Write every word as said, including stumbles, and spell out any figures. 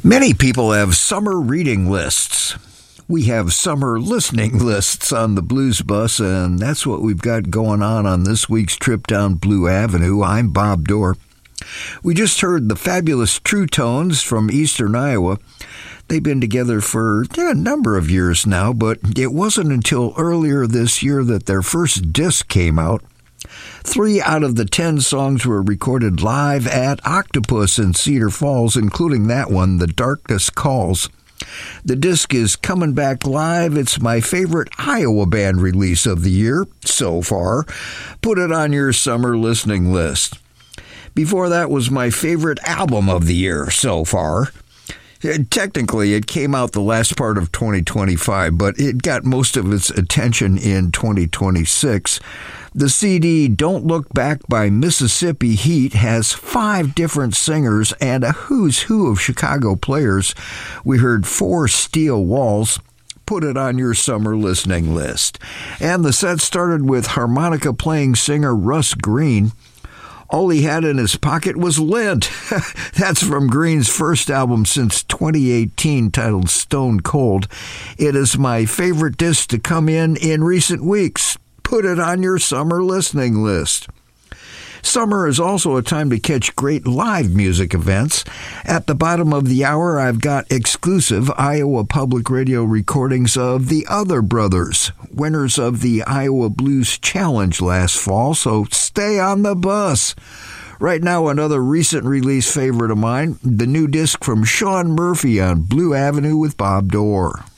Many people have summer reading lists. We have summer listening lists on the Blues Bus, and that's what we've got going on on this week's trip down Blue Avenue. I'm Bob Dorr. We just heard the fabulous True Tones from Eastern Iowa. They've been together for yeah, a number of years now, but it wasn't until earlier this year that their first disc came out. Three out of the ten songs were recorded live at Octopus in Cedar Falls, including that one, The Darkness Calls. The disc is coming back live. It's my favorite Iowa band release of the year so far. Put it on your summer listening list. Before that was my favorite album of the year so far. Technically, it came out the last part of twenty twenty-five, but it got most of its attention in twenty twenty-six. The C D Don't Look Back by Mississippi Heat has five different singers and a who's who of Chicago players. We heard Four Steel Walls. Put it on your summer listening list. And the set started with harmonica-playing singer Russ Green. All he had in his pocket was lint. That's from Green's first album since twenty eighteen, titled Stone Cold. It is my favorite disc to come in in recent weeks. Put it on your summer listening list. Summer is also a time to catch great live music events. At the bottom of the hour, I've got exclusive Iowa Public Radio recordings of the Other Brothers, winners of the Iowa Blues Challenge last fall, so stay on the bus. Right now, another recent release favorite of mine, the new disc from Sean Murphy on Blue Avenue with Bob Dorr.